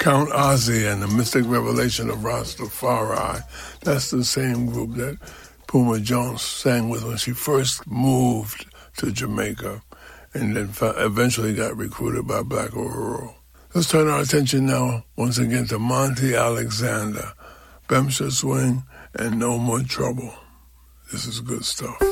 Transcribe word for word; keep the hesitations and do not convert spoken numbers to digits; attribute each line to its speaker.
Speaker 1: Count Ozzy and the Mystic Revelation of Rastafari. That's the same group that Puma Jones sang with when she first moved to Jamaica and then eventually got recruited by Black Uhuru. Let's turn our attention now once again to Monty Alexander, Bemster Swing, and No More Trouble. This is good stuff.